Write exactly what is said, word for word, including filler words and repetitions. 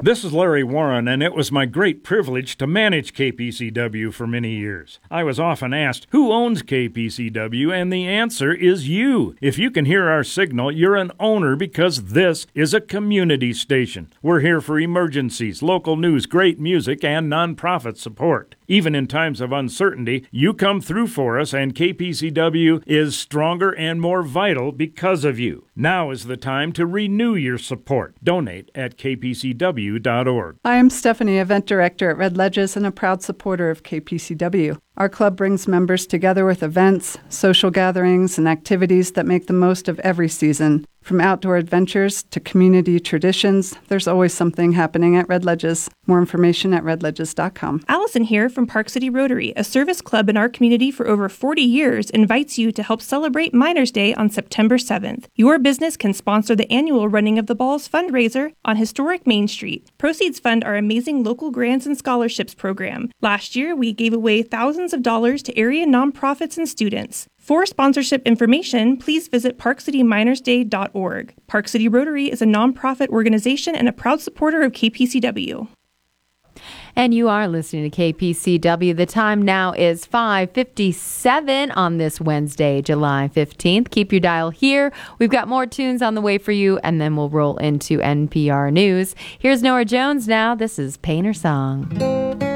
This is Larry Warren, and it was my great privilege to manage K P C W for many years. I was often asked, who owns K P C W? And the answer is you. If you can hear our signal, you're an owner because this is a community station. We're here for emergencies, local news, great music, and nonprofit support. Even in times of uncertainty, you come through for us, and K P C W is stronger and more vital because of you. Now is the time to renew your support. Donate at k p c w dot org. I am Stephanie, Event Director at Red Ledges and a proud supporter of K P C W. Our club brings members together with events, social gatherings, and activities that make the most of every season. From outdoor adventures to community traditions, there's always something happening at Red Ledges. More information at red ledges dot com. Allison here from Park City Rotary, a service club in our community for over forty years, invites you to help celebrate Miners Day on September seventh. Your business can sponsor the annual Running of the Balls fundraiser on historic Main Street. Proceeds fund our amazing local grants and scholarships program. Last year, we gave away thousands of dollars to area nonprofits and students. For sponsorship information, please visit park city miners day dot org. Park City Rotary is a nonprofit organization and a proud supporter of K P C W. And you are listening to K P C W. The time now is five fifty-seven on this Wednesday, July fifteenth. Keep your dial here. We've got more tunes on the way for you, and then we'll roll into N P R News. Here's Norah Jones now. This is Painter Song.